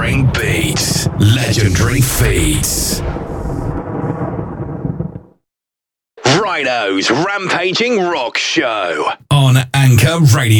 Soaring beats, legendary feats. Rhino's Rampaging Rock Show on Anchor Radio.